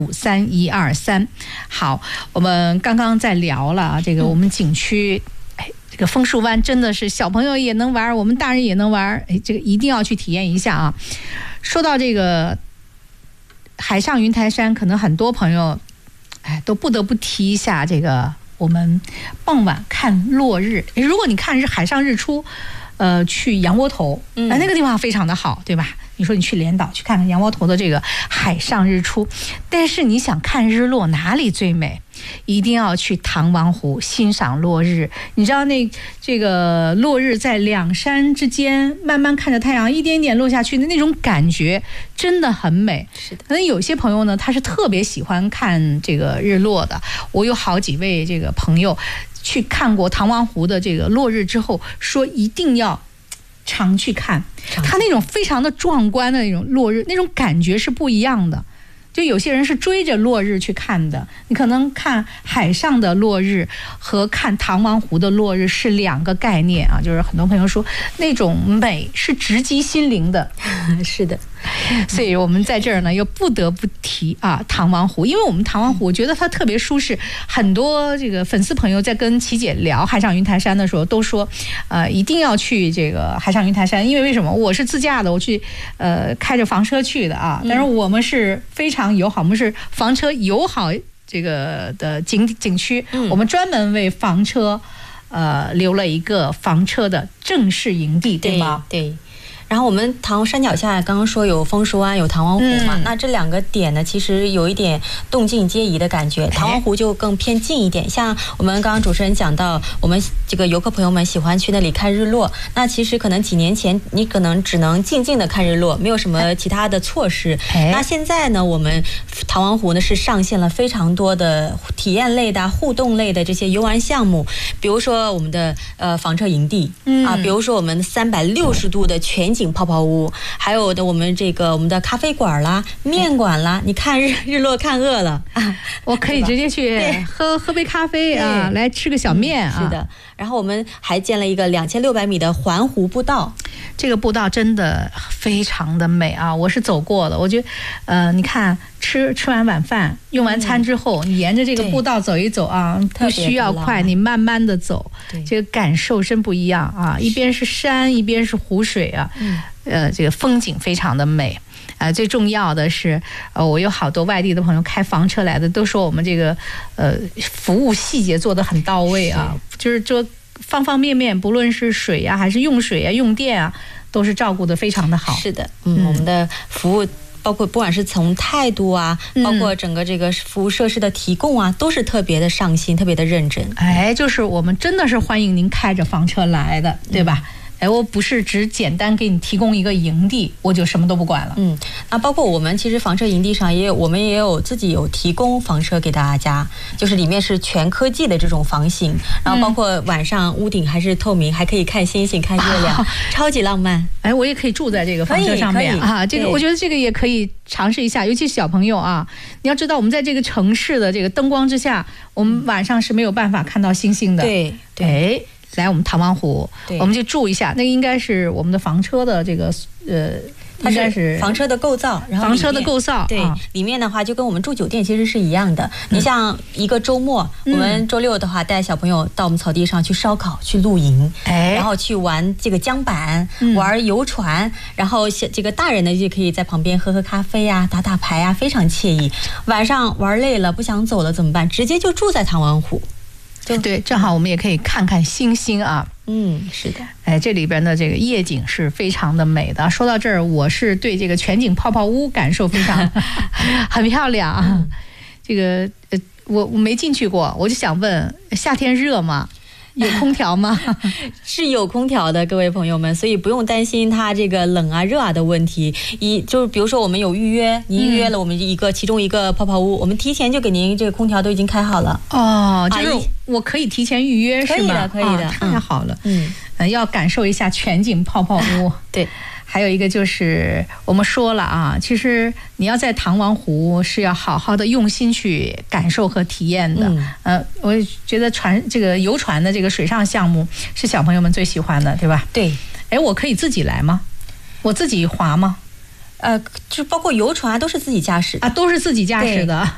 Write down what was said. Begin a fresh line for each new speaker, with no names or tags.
53123。好，我们刚刚在聊了这个我们景区。这个枫树湾真的是小朋友也能玩，我们大人也能玩，这个一定要去体验一下啊！说到这个海上云台山，可能很多朋友都不得不提一下这个我们傍晚看落日。如果你看海上日出，去羊窝头，那个地方非常的好，对吧？你说你去连岛去看看羊窝头的这个海上日出，但是你想看日落哪里最美？一定要去唐王湖欣赏落日。你知道这个落日在两山之间，慢慢看着太阳一点点落下去的那种感觉，真的很美。
是的，
可能有些朋友呢，他是特别喜欢看这个日落的。我有好几位这个朋友去看过唐王湖的这个落日之后，说一定要常去看，它那种非常的壮观的那种落日，那种感觉是不一样的。就有些人是追着落日去看的，你可能看海上的落日和看唐王湖的落日是两个概念啊。就是很多朋友说那种美是直击心灵的，
是的。
所以我们在这儿呢又不得不提唐王湖，因为我们唐王湖我觉得它特别舒适。很多这个粉丝朋友在跟琪姐聊海上云台山的时候都说，一定要去这个海上云台山，因为什么？我是自驾的，我去开着房车去的啊。但是我们是非常友好，我们是房车友好这个的景区，我们专门为房车留了一个房车的正式营地，对吗？
对。然后我们唐山脚下刚刚说有枫树湾有唐王湖嘛，那这两个点呢其实有一点动静皆宜的感觉。唐王湖就更偏近一点，像我们刚刚主持人讲到，我们这个游客朋友们喜欢去那里看日落，那其实可能几年前你可能只能静静的看日落，没有什么其他的措施。那现在呢，我们唐王湖呢是上线了非常多的体验类的互动类的这些游玩项目，比如说我们的房车营地比如说我们360度的全景泡泡屋，还有的我们的咖啡馆啦、面馆啦，你看日落看饿了
我可以直接去喝杯咖啡来吃个小面
是的。然后我们还建了一个2600米的环湖步道，
这个步道真的非常的美啊！我是走过的，我觉得你看吃完晚饭用完餐之后，你沿着这个步道走一走不需要快，你慢慢的走，这个感受真不一样啊！一边是山，一边是湖水这个风景非常的美。最重要的是，我有好多外地的朋友开房车来的，都说我们这个服务细节做得很到位啊，就是说方方面面，不论是水还是用水用电都是照顾得非常的好。
是的，我们的服务包括不管是从态度包括整个这个服务设施的提供都是特别的上心，特别的认真。
就是我们真的是欢迎您开着房车来的，对吧？我不是只简单给你提供一个营地，我就什么都不管了。
那包括我们其实房车营地上我们也有自己有提供房车给大家，就是里面是全科技的这种房型，然后包括晚上屋顶还是透明，还可以看星星、看月亮，超级浪漫。
我也可以住在这个房车上面这个我觉得这个也可以尝试一下，尤其是小朋友你要知道我们在这个城市的这个灯光之下，我们晚上是没有办法看到星星的。对。来我们唐王湖，我们就住一下，那个应该是我们的房车的这个
它是房车的构造，然后
房车的构造
里面的话就跟我们住酒店其实是一样的。你像一个周末，我们周六的话带小朋友到我们草地上去烧烤、去露营，然后去玩这个桨板、玩游船，然后这个大人呢就可以在旁边喝咖啡打打牌非常惬意。晚上玩累了不想走了怎么办？直接就住在唐王湖。
对，正好我们也可以看看星星
是的。
这里边的这个夜景是非常的美的。说到这儿，我是对这个全景泡泡屋感受非常很漂亮这个我没进去过，我就想问，夏天热吗？有空调吗？
是有空调的，各位朋友们，所以不用担心它这个冷热的问题。就是比如说我们有预约，您预约了我们其中一个泡泡屋，我们提前就给您这个空调都已经开好了。
就是我可以提前预约是吗？
可以的，
太好了。要感受一下全景泡泡屋。
对。
还有一个就是我们说了其实你要在唐王湖是要好好的用心去感受和体验的。我觉得这个游船的这个水上项目是小朋友们最喜欢的，对吧？
对。
我可以自己来吗？我自己划吗？
就包括游船都是自己驾驶
都是自己驾驶的。